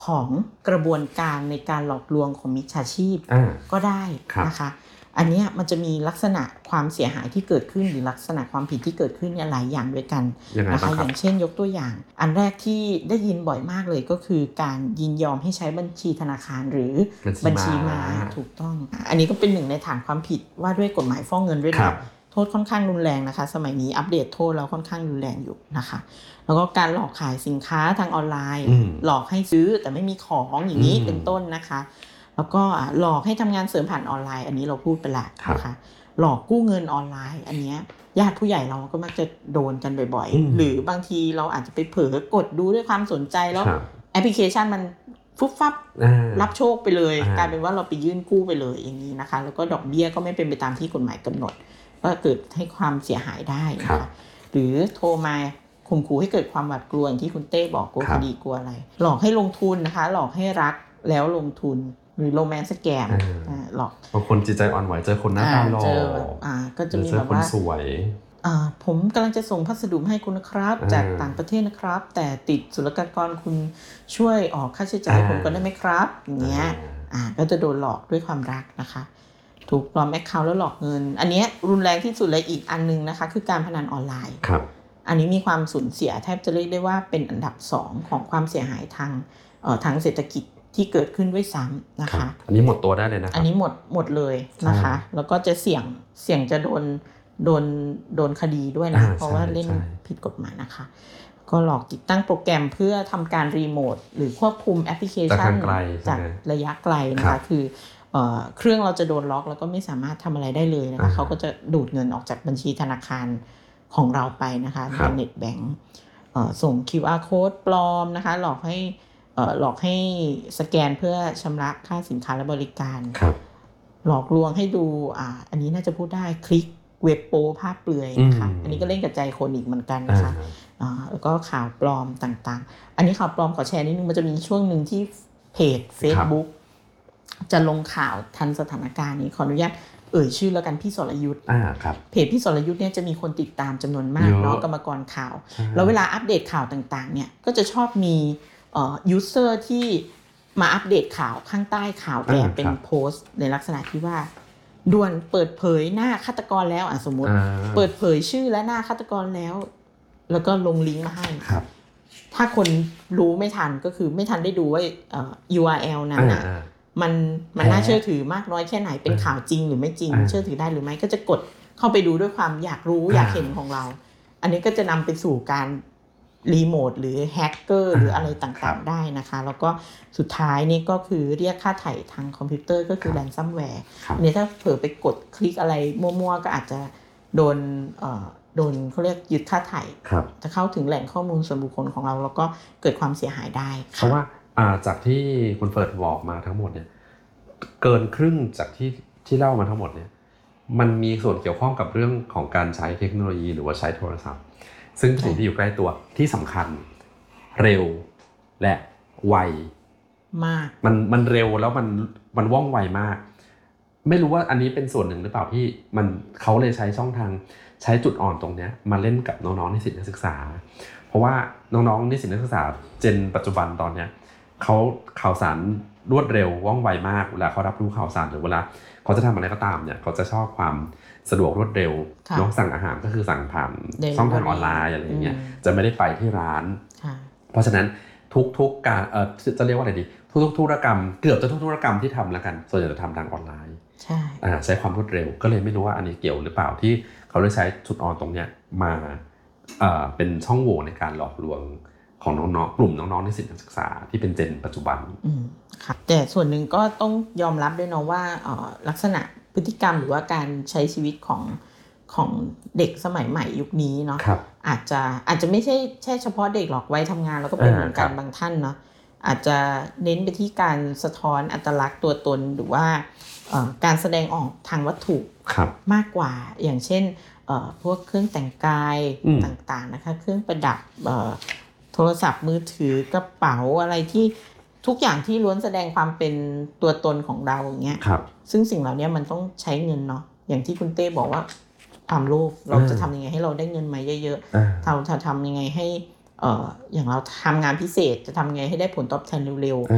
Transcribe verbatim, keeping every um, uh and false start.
ของกระบวนการในการหลอกลวงของมิจฉาชีพก็ได้นะคะอันนี้มันจะมีลักษณะความเสียหายที่เกิดขึ้นหรือลักษณะความผิดที่เกิดขึ้นเนี่ยหลายอย่างด้วยกันนะคะอย่างเช่นยกตัวอย่างอันแรกที่ได้ยินบ่อยมากเลยก็คือการยินยอมให้ใช้บัญชีธนาคารหรือบัญชีม้าถูกต้องอันนี้ก็เป็นหนึ่งในฐานความผิดว่าด้วยกฎหมายฟอกเงินด้วยนะโทษค่อนข้างรุนแรงนะคะสมัยนี้อัปเดตโทษแล้วค่อนข้างรุนแรงอยู่นะคะแล้วก็การหลอกขายสินค้าทางออนไลน์หลอกให้ซื้อแต่ไม่มีของอย่างนี้เป็นต้นนะคะแล้วก็หลอกให้ทำงานเสริมผ่านออนไลน์อันนี้เราพูดไปละนะคะหลอกกู้เงินออนไลน์อันนี้ญาติผู้ใหญ่เราก็มักจะโดนกันบ่อยๆหรือบางทีเราอาจจะไปเผลอกดดูด้วยความสนใจแล้วแอปพลิเคชันมันฟุบฟับรับโชคไปเลยกลายเป็นว่าเราไปยื่นกู้ไปเลยอย่างนี้นะคะแล้วก็ดอกเบี้ยก็ไม่เป็นไปตามที่กฎหมายกำหนดก็เกิดให้ความเสียหายได้นะคะหรือโทรมาข่มขู่ให้เกิดความหวาดกลัวอย่างที่คุณเต้บอกกลัวคดีกลัวอะไรหลอกให้ลงทุนนะคะหลอกให้รักแล้วลงทุนหรือโรแมนต์สแกมหลอกบางคนจิตใจอ่อนไหวเจอคนหน้าตาหล่ออ่าก็จะมีแบบว่าสวยอ่าผมกำลังจะส่งพัสดุให้คุณนะครับจากต่างประเทศนะครับแต่ติดศุลกากรคุณช่วยออกค่าใช้จ่ายผมก่อนได้ไหมครับอย่างเงี้ยอ่าก็จะโดนหลอกด้วยความรักนะคะถูกปลอมแอคเคาท์แล้วหลอกเงินอันนี้รุนแรงที่สุดเลยอีกอันนึงนะคะคือการพนันออนไลน์ครับอันนี้มีความสูญเสียแทบจะเรียกได้ว่าเป็นอันดับสองของความเสียหายทางเอ่อทางเศรษฐกิจที่เกิดขึ้นด้วยซ้ำนะคะอันนี้หมดตัวได้เลยนะครับอันนี้หมดหมดเลยนะคะแล้วก็จะเสี่ยงเสี่ยงจะโดนโดนโดนคดีด้วยนะเพราะว่าเล่นผิดกฎหมายนะคะก็หลอกติดตั้งโปรแกรมเพื่อทำการรีโมทหรือควบคุมแอปพลิเคชันจากระยะไกลนะคะคือเอ่อเครื่องเราจะโดนล็อกแล้วก็ไม่สามารถทำอะไรได้เลยนะคะเขาก็จะดูดเงินออกจากบัญชีธนาคารของเราไปนะคะทางเน็ตแบงก์ส่ง คิว อาร์ Code ปลอมนะคะหลอกให้หลอกให้สแกนเพื่อชำระค่าสินค้าและบริการหลอกลวงให้ดูอ่าอันนี้น่าจะพูดได้คลิกเว็บโป๊ภาพเปลือยนะคะอันนี้ก็เล่นกับใจคนอีกเหมือนกันนะคะอ่าแล้วก็ข่าวปลอมต่างๆอันนี้ข่าวปลอมขอแชร์นิดนึงมันจะมีช่วงนึงที่เพจ Facebook จะลงข่าวทันสถานการณ์นี้ขออนุญาตเอ่ยชื่อแล้วกันพี่สรยุทธ์เพจพี่สรยุทธ์เนี่ยจะมีคนติดตามจำนวนมากเนาะกรรมกรข่าวแล้วเวลาอัปเดตข่าวต่างๆเนี่ยก็จะชอบมีเอ่อยูเซอร์ที่มาอัปเดตข่าวข้างใต้ข่าวแกเป็นโพสต์ในลักษณะที่ว่าด่วนเปิดเผยหน้าฆาตกรแล้วอ่ะสมมุติเปิดเผยชื่อและหน้าฆาตกรแล้วแล้วก็ลงลิงก์มาให้ถ้าคนรู้ไม่ทันก็คือไม่ทันได้ดูว่าเอ่อ ยู อาร์ แอล นั้นน่ะมันมันน่าเชื่อถือมากน้อยแค่ไหนเป็นข่าวจริงหรือไม่จริงเชื่อถือได้หรือไม่ก็จะกดเข้าไปดูด้วยความอยากรู้อยากเห็นของเราอันนี้ก็จะนำไปสู่การรีโมทหรือแฮกเกอร์หรืออะไรต่างๆได้นะคะแล้วก็สุดท้ายนี่ก็คือเรียกค่าไถ่ทางคอมพิวเตอร์ก็คือแรนซัมแวร์อันนี้ถ้าเผลอไปกดคลิกอะไรมั่วๆก็อาจจะโดนเอ่อโดนเขาเรียกยึดค่าไถ่จะเข้าถึงแหล่งข้อมูลส่วนบุคคลของเราแล้วก็เกิดความเสียหายได้เพราะว่าจากที่คุณเฟิร์สบอกมาทั้งหมดเนี่ยเกินครึ่งจากที่ที่เล่ามาทั้งหมดเนี่ยมันมีส่วนเกี่ยวข้องกับเรื่องของการใช้เทคโนโลยีหรือว่าใช้โทรศัพท์ซึ่งเป็นสิ่งที่อยู่ใกล้ตัวที่สำคัญเร็วและไวมากมันมันเร็วแล้วมันมันว่องไวมากไม่รู้ว่าอันนี้เป็นส่วนหนึ่งหรือเปล่าที่มันเขาเลยใช้ช่องทางใช้จุดอ่อนตรงนี้มาเล่นกับน้องๆนิสิตนักศึกษาเพราะว่าน้องๆนิสิตนักศึกษาเจนปัจจุบันตอนเนี้ยเขาข่าวสารรวดเร็วว่องไวมากเวลาเขารับรู้ข่าวสารหรือเวลาเขาจะทำอะไรก็ตามเนี่ยเขาจะชอบความสะดวกรวดเร็วน้องสั่งอาหารก็คือสั่งผ่านช่องทางออนไลน์อะไรอย่างเงี้ยจะไม่ได้ไปที่ร้านเพราะฉะนั้นทุกๆการเอ่อจะเรียกว่าอะไรดีทุกๆธุรกรรมเกือบจะทุกธุรกรรมที่ทำแล้วกันส่วนใหญ่จะทำทางออนไลน์ใช่อ่าใช้ความรวดเร็วก็เลยไม่รู้ว่าอันนี้เกี่ยวหรือเปล่าที่เขาได้ใช้จุดอ่อนตรงเนี้ยมาเอ่อเป็นช่องโหว่ในการหลอกลวงของน้องๆกลุ่มน้องๆนิสิตนักศึกษาที่เป็นเจนปัจจุบันอืมค่ะแต่ส่วนหนึ่งก็ต้องยอมรับด้วยเนาะว่าเอ่อลักษณะพฤติกรรมหรือว่าการใช้ชีวิตของของเด็กสมัยใหม่ยุคนี้เนาะอาจจะอาจจะไม่ใช่แค่เฉพาะเด็กหรอกวัยทำงานแล้วก็เป็นเหมือนกันบางท่านเนาะอาจจะเน้นไปที่การสะท้อนอัตลักษณ์ตัวตนหรือว่าการแสดงออกทางวัตถุมากกว่าอย่างเช่นพวกเครื่องแต่งกายต่างๆนะคะเครื่องประดับโทรศัพท์มือถือกระเป๋าอะไรที่ทุกอย่างที่ล้วนแสดงความเป็นตัวตนของเราอย่างเงี้ยซึ่งสิ่งเหล่านี้มันต้องใช้เงินเนาะอย่างที่คุณเต้บอกว่าความโลภเราจะทำยังไงให้เราได้เงินมาเยอะๆเราจะทำยังไงให้เอ่ออย่างเราทำงานพิเศษจะทำยังไงให้ได้ผลตอบแทนเร็ว